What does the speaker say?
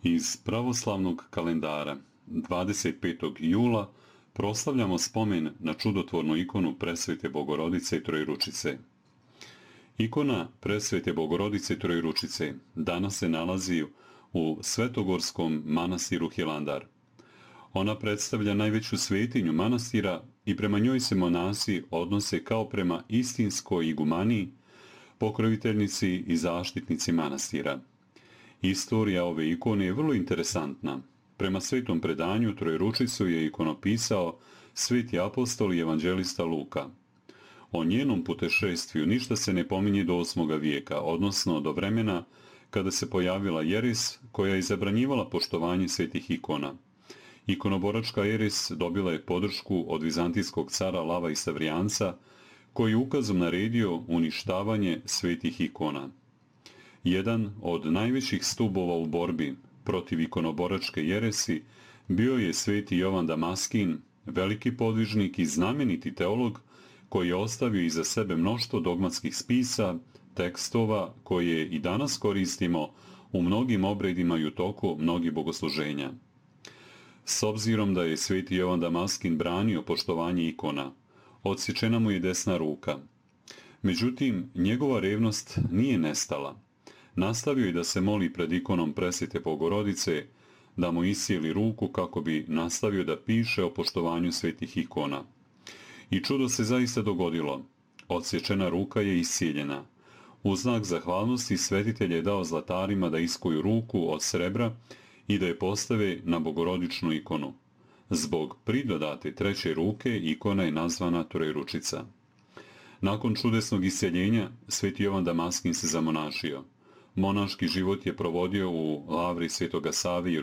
Iz pravoslavnog kalendara 25. jula proslavljamo spomen na čudotvornu ikonu Presvete Bogorodice Trojeručice. Ikona Presvete Bogorodice Trojeručice danas se nalazi u Svetogorskom manastiru Hilandar. Ona predstavlja najveću svetinju manastira i prema njoj se monasi odnose kao prema istinskoj igumaniji, pokroviteljnici i zaštitnici manastira. Istorija ove ikone je vrlo interesantna. Prema svetom predanju Trojeručicu je ikonopisao sveti apostol i evanđelista Luka. O njenom putešestviju ništa se ne pominje do 8. vijeka, odnosno do vremena kada se pojavila jeres koja je zabranjivala poštovanje svetih ikona. Ikonoboračka jeres dobila je podršku od vizantijskog cara Lava i Savrijanca, koji ukazom naredio uništavanje svetih ikona. Jedan od najvećih stubova u borbi protiv ikonoboračke jeresi bio je sveti Jovan Damaskin, veliki podvižnik i znameniti teolog koji je ostavio iza sebe mnoštvo dogmatskih spisa, tekstova koje i danas koristimo u mnogim obredima i u toku mnogih bogosluženja. S obzirom da je sveti Jovan Damaskin branio poštovanje ikona, odsječena mu je desna ruka. Međutim, njegova revnost nije nestala. Nastavio je da se moli pred ikonom Presvete Bogorodice, da mu iscijeli ruku kako bi nastavio da piše o poštovanju svetih ikona. I čudo se zaista dogodilo. Odsječena ruka je iscijeljena. U znak zahvalnosti svetitelj je dao zlatarima da iskuju ruku od srebra i da je postave na bogorodičnu ikonu. Zbog pridodate treće ruke ikona je nazvana Trojeručica. Nakon čudesnog isceljenja, sveti Jovan Damaskin se zamonašio. Monaški život je provodio u lavri Svetoga Save i